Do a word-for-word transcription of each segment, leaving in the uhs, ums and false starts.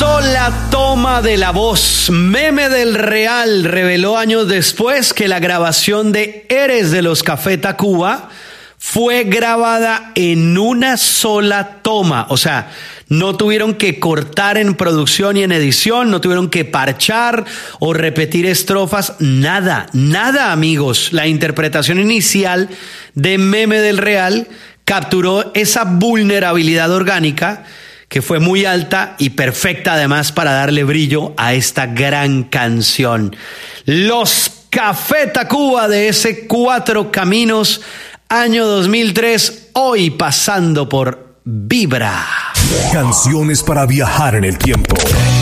sola toma de la voz. Meme del Real reveló años después que la grabación de Eres de los Café Tacuba fue grabada en una sola toma. O sea, no tuvieron que cortar en producción y en edición, no tuvieron que parchar o repetir estrofas, nada, nada, amigos. La interpretación inicial de Meme del Real capturó esa vulnerabilidad orgánica que fue muy alta y perfecta además para darle brillo a esta gran canción. Los Café Tacuba de ese Cuatro Caminos, año dos mil tres, hoy pasando por Vibra. Canciones para viajar en el tiempo.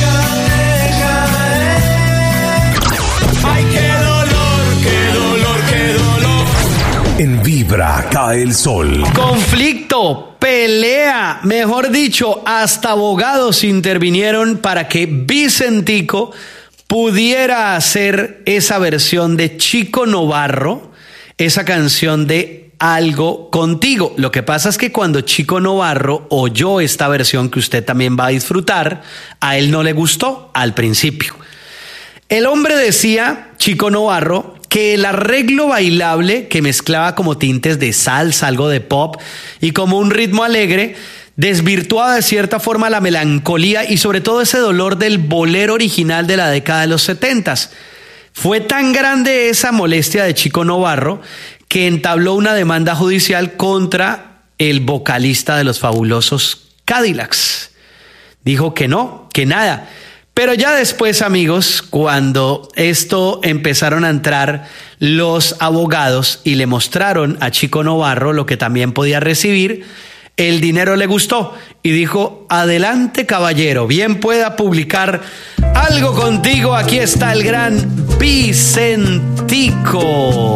Ay, qué dolor, qué dolor, qué dolor. En Vibra cae el sol. Conflicto, pelea, mejor dicho, hasta abogados intervinieron para que Vicentico pudiera hacer esa versión de Chico Novarro, esa canción de Algo Contigo. Lo que pasa es que cuando Chico Novarro oyó esta versión que usted también va a disfrutar, a él no le gustó al principio. El hombre decía, Chico Novarro, que el arreglo bailable que mezclaba como tintes de salsa, algo de pop y como un ritmo alegre, desvirtuaba de cierta forma la melancolía y sobre todo ese dolor del bolero original de la década de los setentas. Fue tan grande esa molestia de Chico Novarro que entabló una demanda judicial contra el vocalista de los fabulosos Cadillacs. Dijo que no, que nada. Pero ya después, amigos, cuando esto empezaron a entrar los abogados y le mostraron a Chico Novarro lo que también podía recibir, el dinero le gustó y dijo: adelante, caballero, bien pueda publicar Algo Contigo. Aquí está el gran Vicentico.